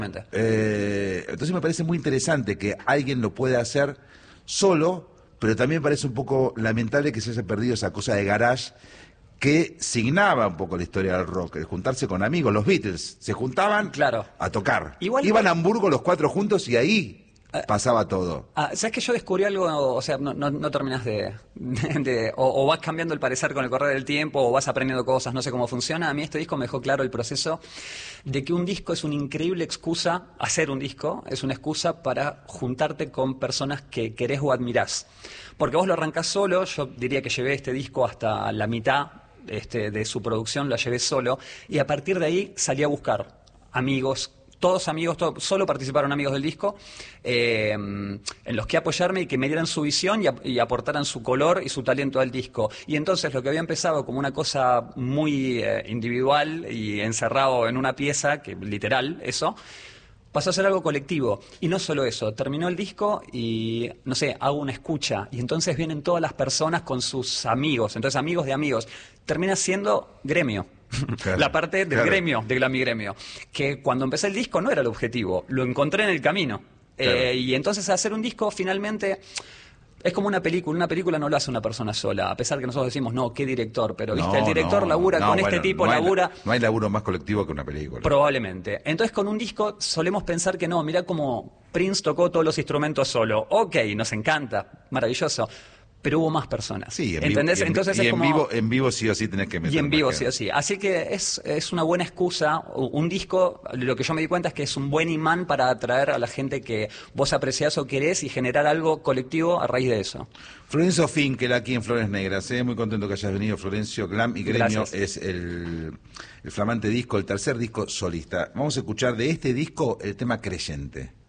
Entonces me parece muy interesante que alguien lo pueda hacer solo, pero también parece un poco lamentable que se haya perdido esa cosa de garage que signaba un poco la historia del rock, el juntarse con amigos. Los Beatles se juntaban Claro. a tocar. Igual Iban a Hamburgo los 4 juntos y ahí pasaba todo. ¿Sabes que yo descubrí algo? O sea, no terminas o vas cambiando el parecer con el correr del tiempo, o vas aprendiendo cosas, no sé cómo funciona. A mí este disco me dejó claro el proceso de que un disco es una increíble excusa, hacer un disco es una excusa para juntarte con personas que querés o admirás. Porque vos lo arrancás solo, yo diría que llevé este disco hasta la mitad de su producción, la llevé solo, y a partir de ahí salí a buscar amigos, todos amigos, solo participaron amigos del disco, en los que apoyarme y que me dieran su visión y aportaran su color y su talento al disco. Y entonces lo que había empezado como una cosa muy individual y encerrado en una pieza, que literal, eso, pasó a ser algo colectivo. Y no solo eso, terminó el disco y, no sé, hago una escucha. Y entonces vienen todas las personas con sus amigos. Entonces, amigos de amigos. Termina siendo gremio. Claro, la parte del gremio, de Glamigremio. Que cuando empecé el disco no era el objetivo. Lo encontré en el camino. Claro. Y entonces hacer un disco finalmente... Es como una película no lo hace una persona sola, a pesar que nosotros decimos, no, qué director, pero ¿viste? El director labura con este tipo, labura... No hay laburo más colectivo que una película. Probablemente. Entonces con un disco solemos pensar que no, mirá cómo Prince tocó todos los instrumentos solo. Ok, nos encanta, maravilloso. Pero hubo más personas. Sí, ¿entendés? Entonces es como... en vivo sí o sí tenés que meter. Y en vivo sí o sí. Así que es una buena excusa. Un disco, lo que yo me di cuenta es que es un buen imán para atraer a la gente que vos apreciás o querés y generar algo colectivo a raíz de eso. Florencio Finkel aquí en Flores Negras. Muy contento que hayas venido, Florencio. Glam y Gremio. Gracias. Es el flamante disco, el tercer disco solista. Vamos a escuchar de este disco el tema Creyente.